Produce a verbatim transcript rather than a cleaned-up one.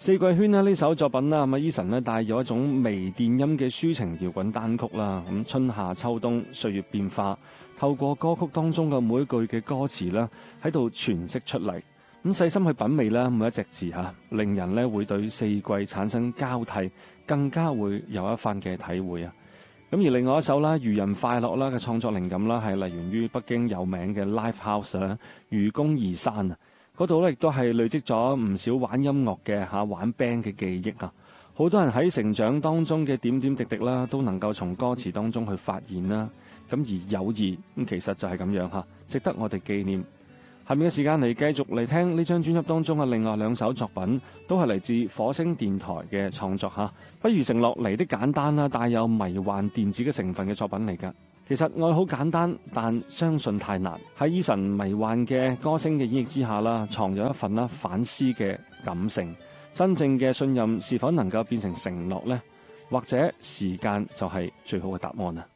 四季圈呢，呢首作品啦，咁啊 Eason 呢帶有一種微電音嘅抒情搖滾單曲啦，咁春夏秋冬歲月變化，透過歌曲當中嘅每一句嘅歌詞啦，喺度詮釋出嚟。咁細心去品味啦，每一隻字嚇，令人咧會對四季產生交替，更加會有一番嘅體會啊！咁而另外一首啦，愚人快樂啦嘅創作靈感啦，係嚟源於北京有名嘅 Live House 啊，愚公移山啊，嗰度咧亦都係累積咗唔少玩音樂嘅嚇玩 band 嘅記憶啊！好多人喺成長當中嘅點點滴滴啦，都能夠從歌詞當中去發現啦。咁而友誼咁其實就係咁樣嚇，值得我哋紀念。下面嘅時間嚟繼續嚟聽呢張專輯當中嘅另外兩首作品，都係嚟自火星電台嘅創作嚇。不如承諾嚟的簡單啦，帶有迷幻電子嘅成分嘅作品嚟㗎。其實愛好簡單，但相信太難。喺 Eason 迷幻嘅歌聲嘅演繹之下啦，藏有一份啦反思嘅感性。真正嘅信任是否能夠變成承諾呢？或者時間就係最好嘅答案啊！